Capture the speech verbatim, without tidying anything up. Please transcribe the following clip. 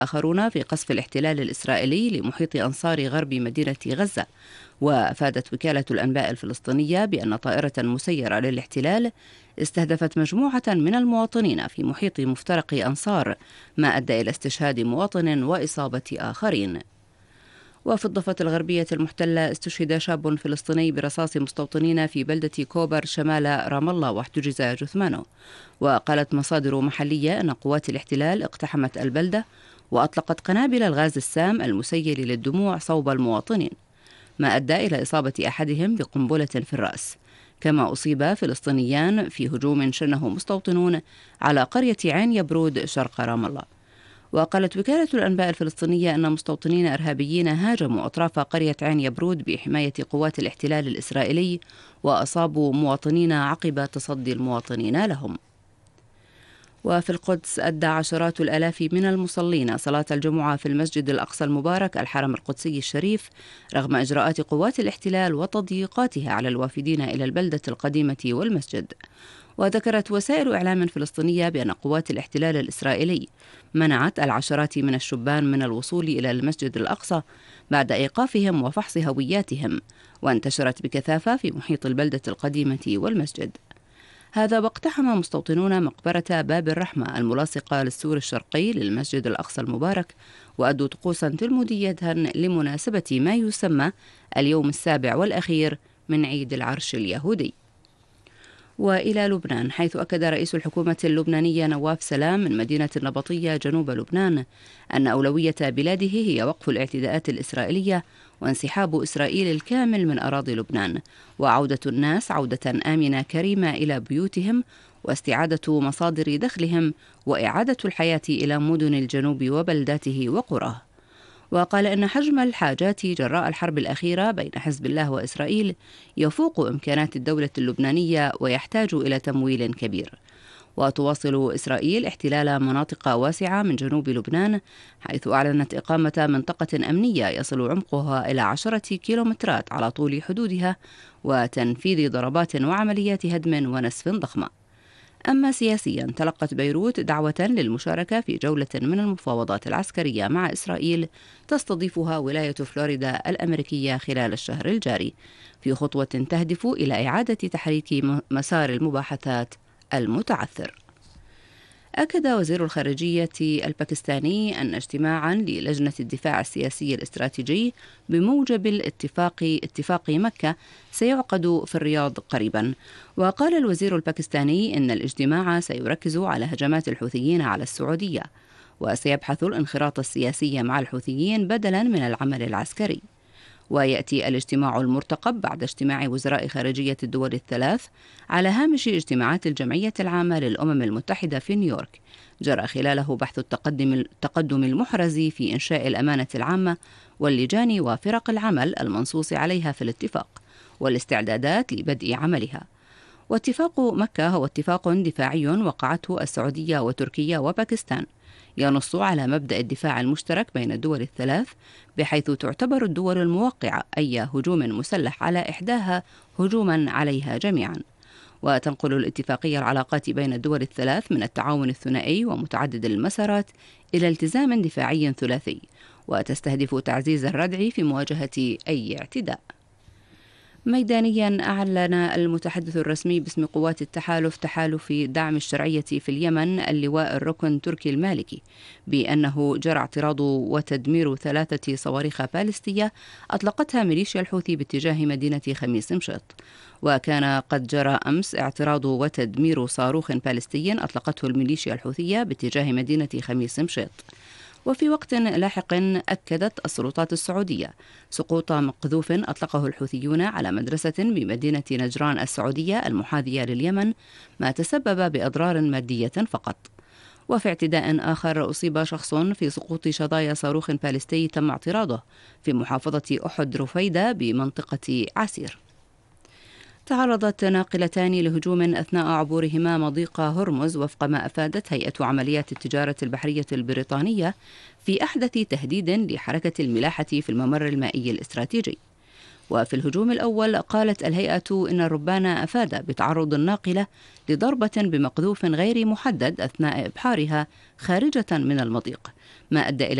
آخرون في قصف الاحتلال الإسرائيلي لمحيط أنصار غرب مدينة غزة. وأفادت وكالة الأنباء الفلسطينية بأن طائرة مسيرة للاحتلال استهدفت مجموعة من المواطنين في محيط مفترق أنصار، ما أدى إلى استشهاد مواطن وإصابة آخرين. وفي الضفة الغربية المحتلة استشهد شاب فلسطيني برصاص مستوطنين في بلدة كوبر شمال رام الله واحتجز جثمانه. وقالت مصادر محلية أن قوات الاحتلال اقتحمت البلدة وأطلقت قنابل الغاز السام المسيل للدموع صوب المواطنين، ما أدى إلى إصابة أحدهم بقنبلة في الرأس. كما أصيب فلسطينيان في هجوم شنه مستوطنون على قرية عين يبرود شرق رام الله. وقالت وكالة الأنباء الفلسطينية أن مستوطنين إرهابيين هاجموا أطراف قرية عين يبرود بحماية قوات الاحتلال الإسرائيلي وأصابوا مواطنين عقب تصدي المواطنين لهم. وفي القدس أدى عشرات الآلاف من المصلين صلاة الجمعة في المسجد الأقصى المبارك الحرم القدسي الشريف رغم إجراءات قوات الاحتلال وتضييقاتها على الوافدين إلى البلدة القديمة والمسجد. وذكرت وسائل إعلام فلسطينية بأن قوات الاحتلال الإسرائيلي منعت العشرات من الشبان من الوصول إلى المسجد الأقصى بعد إيقافهم وفحص هوياتهم، وانتشرت بكثافة في محيط البلدة القديمة والمسجد. هذا واقتحم مستوطنون مقبرة باب الرحمة الملاصقة للسور الشرقي للمسجد الأقصى المبارك، وأدوا طقوسا تلمودية لمناسبة ما يسمى اليوم السابع والأخير من عيد العرش اليهودي. وإلى لبنان، حيث أكد رئيس الحكومة اللبنانية نواف سلام من مدينة النبطية جنوب لبنان أن أولوية بلاده هي وقف الاعتداءات الإسرائيلية وانسحاب إسرائيل الكامل من أراضي لبنان، وعودة الناس عودة آمنة كريمة إلى بيوتهم، واستعادة مصادر دخلهم، وإعادة الحياة إلى مدن الجنوب وبلداته وقراه. وقال إن حجم الحاجات جراء الحرب الأخيرة بين حزب الله وإسرائيل يفوق إمكانات الدولة اللبنانية ويحتاج إلى تمويل كبير. وتواصل إسرائيل احتلال مناطق واسعة من جنوب لبنان، حيث أعلنت إقامة منطقة أمنية يصل عمقها إلى عشرة كيلومترات على طول حدودها، وتنفيذ ضربات وعمليات هدم ونسف ضخمة. أما سياسيا، تلقت بيروت دعوة للمشاركة في جولة من المفاوضات العسكرية مع إسرائيل تستضيفها ولاية فلوريدا الأمريكية خلال الشهر الجاري، في خطوة تهدف إلى إعادة تحريك مسار المباحثات المتعثر. أكد وزير الخارجية الباكستاني أن اجتماعا للجنة الدفاع السياسي الاستراتيجي بموجب الاتفاق اتفاق مكة سيعقد في الرياض قريبا. وقال الوزير الباكستاني إن الاجتماع سيركز على هجمات الحوثيين على السعودية، وسيبحث الانخراط السياسي مع الحوثيين بدلا من العمل العسكري. ويأتي الاجتماع المرتقب بعد اجتماع وزراء خارجية الدول الثلاث على هامش اجتماعات الجمعية العامة للأمم المتحدة في نيويورك، جرى خلاله بحث التقدم التقدم المحرز في إنشاء الأمانة العامة واللجان وفرق العمل المنصوص عليها في الاتفاق والاستعدادات لبدء عملها. واتفاق مكة هو اتفاق دفاعي وقعته السعودية وتركيا وباكستان، ينص على مبدأ الدفاع المشترك بين الدول الثلاث، بحيث تعتبر الدول الموقعة أي هجوم مسلح على إحداها هجوما عليها جميعا. وتنقل الاتفاقية العلاقات بين الدول الثلاث من التعاون الثنائي ومتعدد المسارات إلى التزام دفاعي ثلاثي، وتستهدف تعزيز الردع في مواجهة أي اعتداء. ميدانيا، أعلن المتحدث الرسمي باسم قوات التحالف تحالف دعم الشرعية في اليمن اللواء الركن تركي المالكي بأنه جرى اعتراض وتدمير ثلاثة صواريخ باليستية أطلقتها ميليشيا الحوثي باتجاه مدينة خميس مشيط. وكان قد جرى أمس اعتراض وتدمير صاروخ باليستي أطلقته الميليشيا الحوثية باتجاه مدينة خميس مشيط. وفي وقت لاحق أكدت السلطات السعودية سقوط مقذوف أطلقه الحوثيون على مدرسة بمدينة نجران السعودية المحاذية لليمن، ما تسبب بأضرار مادية فقط. وفي اعتداء آخر أصيب شخص في سقوط شظايا صاروخ باليستي تم اعتراضه في محافظة أحد رفيدة بمنطقة عسير. تعرضت ناقلتان لهجوم أثناء عبورهما مضيق هرمز، وفق ما أفادت هيئة عمليات التجارة البحرية البريطانية، في أحدث تهديد لحركة الملاحة في الممر المائي الاستراتيجي. وفي الهجوم الأول قالت الهيئة إن الربان أفاد بتعرض الناقلة لضربة بمقذوف غير محدد أثناء إبحارها خارجة من المضيق، ما أدى إلى